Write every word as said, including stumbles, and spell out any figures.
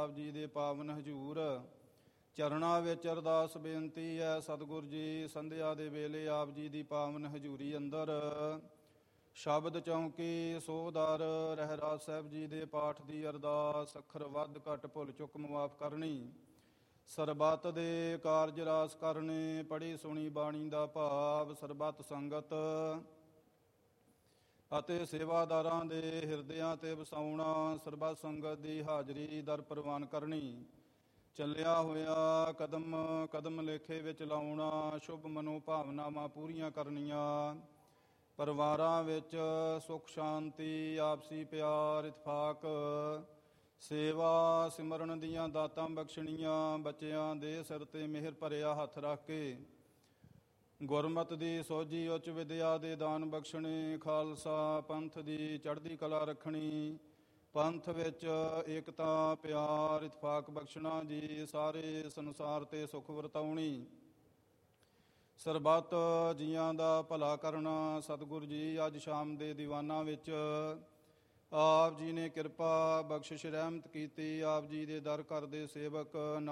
ਆਪ ਜੀ ਦੇ ਪਾਵਨ ਹਜ਼ੂਰ। ਚਰਨਾਂ ਵਿੱਚ ਅਰਦਾਸ ਬੇਨਤੀ ਹੈ ਸਤਿਗੁਰ ਜੀ, ਸੰਧਿਆ ਦੇ ਵੇਲੇ ਆਪ ਜੀ ਦੀ ਪਾਵਨ ਹਜ਼ੂਰੀ ਅੰਦਰ ਸ਼ਬਦ ਚੌਂਕੀ ਸੋਹਦਰ ਰਹਿਰਾਜ ਸਾਹਿਬ ਜੀ ਦੇ ਪਾਠ ਦੀ ਅਰਦਾਸ, ਅੱਖਰ ਵੱਧ ਘੱਟ ਭੁੱਲ ਚੁੱਕ ਮੁਆਫ ਕਰਨੀ, ਸਰਬੱਤ ਦੇ ਕਾਰਜ ਰਾਸ ਕਰਨੇ, ਪੜ੍ਹੀ ਸੁਣੀ ਬਾਣੀ ਦਾ ਭਾਵ, ਸਰਬੱਤ ਸੰਗਤ ਅਤੇ ਸੇਵਾਦਾਰਾਂ ਦੇ ਹਿਰਦਿਆਂ ਤੇ ਵਸਾਉਣਾ, ਸਰਬੱਤ ਸੰਗਤ ਦੀ ਹਾਜ਼ਰੀ ਦਰ ਪ੍ਰਵਾਨ ਕਰਨੀ, ਚੱਲਿਆ ਹੋਇਆ ਕਦਮ ਕਦਮ ਲੇਖੇ ਵਿੱਚ ਲਾਉਣਾ, ਸ਼ੁਭ ਮਨੋ ਭਾਵਨਾਵਾਂ ਪੂਰੀਆਂ ਕਰਨੀਆਂ, ਪਰਿਵਾਰਾਂ ਵਿੱਚ ਸੁੱਖ ਸ਼ਾਂਤੀ, ਆਪਸੀ ਪਿਆਰ ਇਤਫਾਕ, ਸੇਵਾ ਸਿਮਰਨ ਦੀਆਂ ਦਾਤਾਂ ਬਖਸ਼ਣੀਆਂ, ਬੱਚਿਆਂ ਦੇ ਸਿਰ 'ਤੇ ਮਿਹਰ ਭਰਿਆ ਹੱਥ ਰੱਖ ਕੇ ਗੁਰਮਤਿ ਦੀ ਸੋਝੀ ਉੱਚ ਵਿਦਿਆ ਦੇ ਦਾਨ ਬਖਸ਼ਣੇ, ਖਾਲਸਾ ਪੰਥ ਦੀ ਚੜ੍ਹਦੀ ਕਲਾ ਰੱਖਣੀ, ਪੰਥ ਵਿੱਚ ਏਕਤਾ ਪਿਆਰ ਇਤਫਾਕ ਬਖਸ਼ਣਾ ਜੀ, ਸਾਰੇ ਸੰਸਾਰ 'ਤੇ ਸੁੱਖ ਵਰਤਾਉਣੀ, ਸਰਬੱਤ ਜੀਆਂ ਦਾ ਭਲਾ ਕਰਨਾ। ਸਤਿਗੁਰ ਜੀ ਅੱਜ ਸ਼ਾਮ ਦੇ ਦੀਵਾਨਾਂ ਵਿੱਚ ਆਪ ਜੀ ਨੇ ਕਿਰਪਾ ਬਖਸ਼ਿਸ਼ ਰਹਿਮਤ ਕੀਤੀ। ਆਪ ਜੀ ਦੇ ਦਰ ਘਰ ਦੇ ਸੇਵਕ